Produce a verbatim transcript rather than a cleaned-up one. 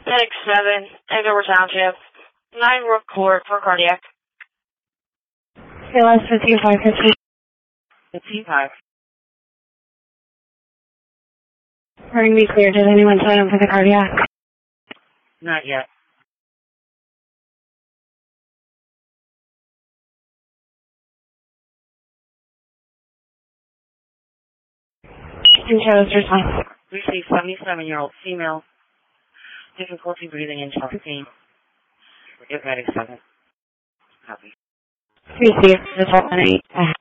Medic seven, Andover Township. nine report for cardiac. K L S fifteen five fifteen. fifteen five. Pardon me, clear. Did anyone sign up for the cardiac? Not yet. Insurance response. Received seventy-seven-year-old female. Difficulty breathing in chest pain. Get medic seven. Copy. Received result eight.